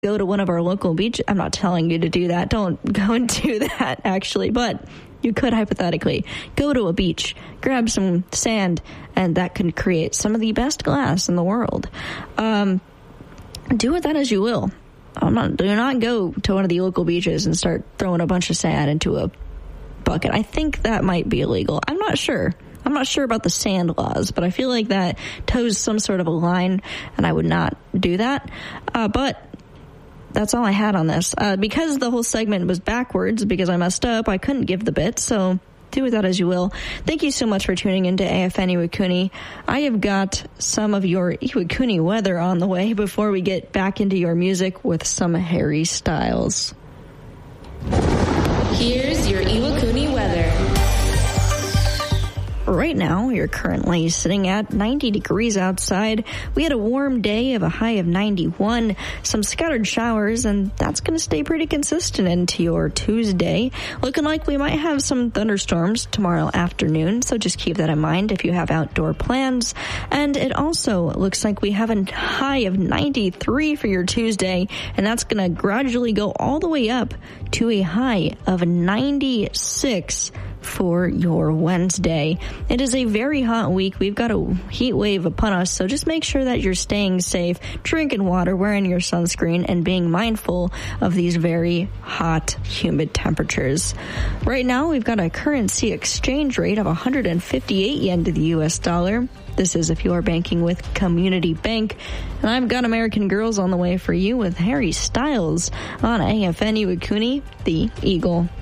go to one of our local beaches. I'm not telling you to do that. Don't go and do that, actually. But you could hypothetically go to a beach, grab some sand, and that can create some of the best glass in the world. Do with that as you will. Do not go to one of the local beaches and start throwing a bunch of sand into a bucket. I think that might be illegal. I'm not sure. I'm not sure about the sand laws, but I feel like that toes some sort of a line, and I would not do that. But that's all I had on this. Because the whole segment was backwards, because I messed up, I couldn't give the bit, so do with that as you will. Thank you so much for tuning into AFN Iwakuni. I have got some of your Iwakuni weather on the way before we get back into your music with some Harry Styles. Here's your Iwakuni weather. Right now, you're currently sitting at 90 degrees outside. We had a warm day of a high of 91, some scattered showers, and that's going to stay pretty consistent into your Tuesday. Looking like we might have some thunderstorms tomorrow afternoon, so just keep that in mind if you have outdoor plans. And it also looks like we have a high of 93 for your Tuesday, and that's going to gradually go all the way up to a high of 96 for your Wednesday. It is a very hot week. We've got a heat wave upon us, so just make sure that you're staying safe, drinking water, wearing your sunscreen, and being mindful of these very hot, humid temperatures. Right now, we've got a currency exchange rate of 158 yen to the U.S. dollar. This is if you are banking with Community Bank. And I've got American Girls on the way for you with Harry Styles on AFN Iwakuni, the Eagle.